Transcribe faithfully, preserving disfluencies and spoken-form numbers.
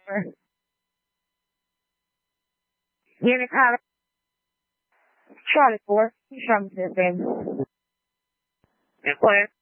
Unit Alex, Charlie four, you from this then. Clear.